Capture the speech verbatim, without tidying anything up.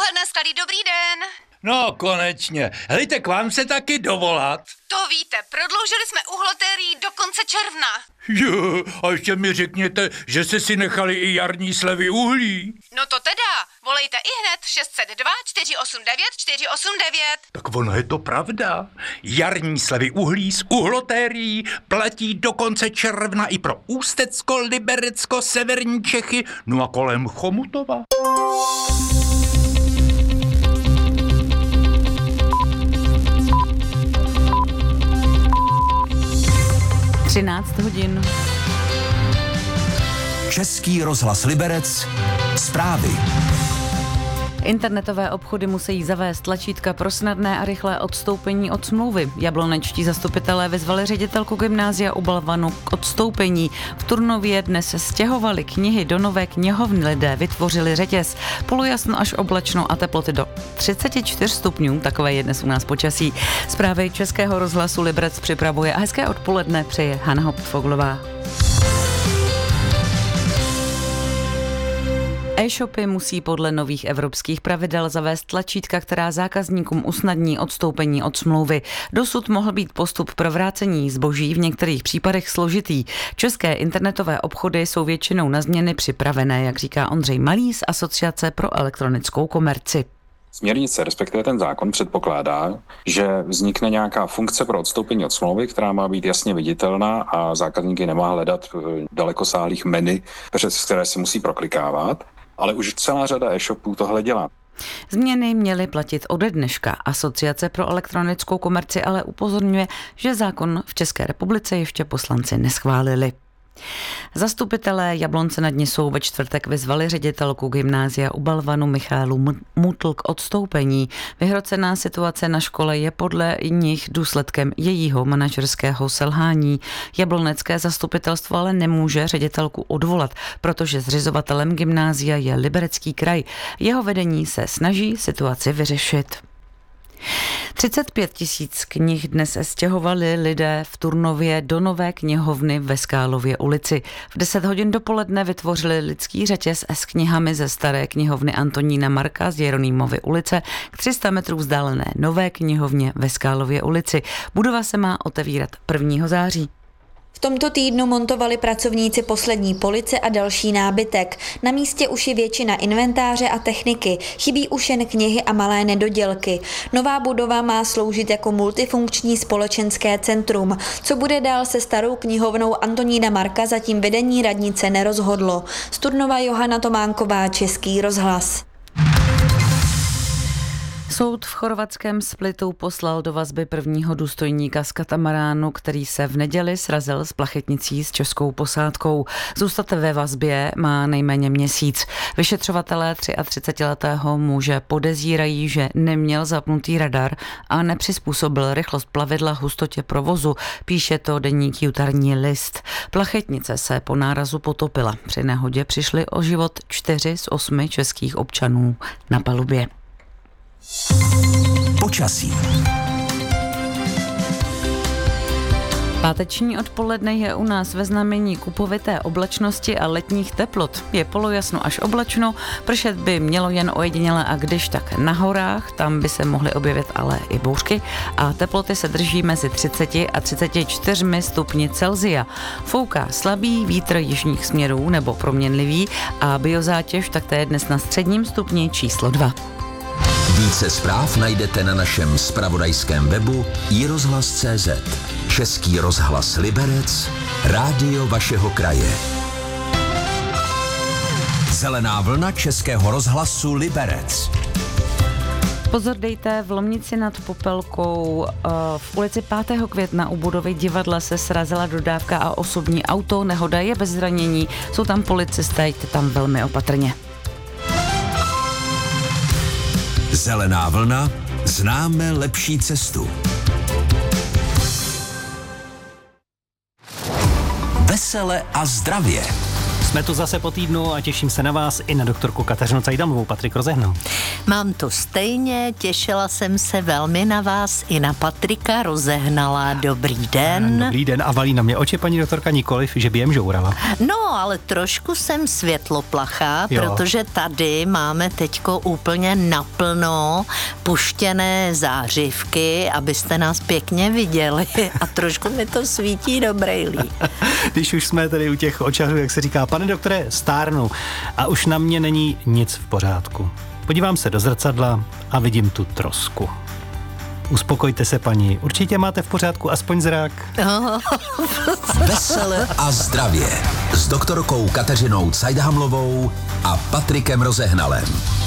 Poledne, Skladý, dobrý den. No, konečně. Helejte, k vám se taky dovolat. To víte, prodloužili jsme uhlotérií do konce června. Jo, a ještě mi řekněte, že jste si nechali i jarní slevy uhlí. No to teda, volejte i hned šest set dva čtyři osm devět čtyři osm devět. Tak ono je to pravda. Jarní slevy uhlí z uhlotérií platí do konce června i pro Ústecko, Liberecko, severní Čechy, no a kolem Chomutova. třináct hodin. Český rozhlas Liberec. Zprávy. Internetové obchody musí zavést tlačítka pro snadné a rychlé odstoupení od smlouvy. Jablonečtí zastupitelé vyzvali ředitelku gymnázia u Balvanu k odstoupení. V Turnově dnes stěhovali knihy do nové knihovny, lidé vytvořili řetěz. Polojasno až oblačno a teploty do třicet čtyři stupňů, takové je dnes u nás počasí. Zprávy Českého rozhlasu Liberec připravuje a hezké odpoledne přeje Hana Hopfoglová. E-shopy musí podle nových evropských pravidel zavést tlačítka, která zákazníkům usnadní odstoupení od smlouvy. Dosud mohl být postup pro vrácení zboží v některých případech složitý. České internetové obchody jsou většinou na změny připravené, jak říká Ondřej Malý z Asociace pro elektronickou komerci. Směrnice, respektive ten zákon, předpokládá, že vznikne nějaká funkce pro odstoupení od smlouvy, která má být jasně viditelná a zákazníky nemá hledat dalekosáhlých menu, přes které se musí proklikávat. Ale už celá řada e-shopů tohle dělá. Změny měly platit ode dneška. Asociace pro elektronickou komerci ale upozorňuje, že zákon v České republice ještě poslanci neschválili. Zastupitelé Jablonce nad Nisou ve čtvrtek vyzvali ředitelku gymnázia u Balvanu Michálu Mutl k odstoupení. Vyhrocená situace na škole je podle nich důsledkem jejího manažerského selhání. Jablonecké zastupitelstvo ale nemůže ředitelku odvolat, protože zřizovatelem gymnázia je Liberecký kraj. Jeho vedení se snaží situaci vyřešit. třicet pět tisíc knih dnes stěhovali lidé v Turnově do nové knihovny ve Skálově ulici. V deset hodin dopoledne vytvořili lidský řetěz s knihami ze staré knihovny Antonína Marka z Jeronýmovy ulice k tři sta metrů vzdálené nové knihovně ve Skálově ulici. Budova se má otevírat prvního září. V tomto týdnu montovali pracovníci poslední police a další nábytek. Na místě už je většina inventáře a techniky. Chybí už jen knihy a malé nedodělky. Nová budova má sloužit jako multifunkční společenské centrum. Co bude dál se starou knihovnou Antonína Marka, zatím vedení radnice nerozhodlo. Z Turnova Johana Tománková, Český rozhlas. Soud v chorvatském Splitu poslal do vazby prvního důstojníka z katamaránu, který se v neděli srazil s plachetnicí s českou posádkou. Zůstat ve vazbě má nejméně měsíc. Vyšetřovatelé třiatřicetiletého muže podezírají, že neměl zapnutý radar a nepřizpůsobil rychlost plavidla hustotě provozu, píše to deník Jutarní list. Plachetnice se po nárazu potopila. Při nehodě přišli o život čtyři z osmi českých občanů na palubě. Počasí. Páteční odpoledne je u nás ve znamení kupovité oblačnosti a letních teplot. Je polojasno až oblačno, pršet by mělo jen ojediněle a když tak na horách, tam by se mohly objevit ale i bouřky a teploty se drží mezi třicet a třicet čtyři stupni Celsia. Fouká slabý vítr jižních směrů nebo proměnlivý a biozátěž tak to je dnes na středním stupni číslo dva. Více zpráv najdete na našem zpravodajském webu i rozhlas tečka cé zet. Český rozhlas Liberec, rádio vašeho kraje. Zelená vlna Českého rozhlasu Liberec. Pozor dejte, v Lomnici nad Popelkou v ulici pátého května u budovy divadla se srazila dodávka a osobní auto. Nehoda je bez zranění, jsou tam policisté, jděte tam velmi opatrně. Zelená vlna, známe lepší cestu. Vesele a zdravě. Jsme tu zase po týdnu a těším se na vás i na doktorku Kateřinu Cajdamovou. Patrik Rozehnal. Mám to stejně, těšila jsem se velmi na vás i na Patrika Rozehnala. Dobrý den. Dobrý den a valí na mě oči paní doktorka, nikoliv, že by jem žourala. No, ale trošku jsem světloplachá, Jo. protože tady máme teďko úplně naplno puštěné zářivky, abyste nás pěkně viděli a trošku mi to svítí do brejlí. Když už jsme tady u těch očařů, jak se říká, pane doktore, stárnu a už na mě není nic v pořádku. Podívám se do zrcadla a vidím tu trosku. Uspokojte se, paní, určitě máte v pořádku aspoň zrak. Vesele a zdravě s doktorkou Kateřinou Cajdahamlovou a Patrikem Rozehnalem.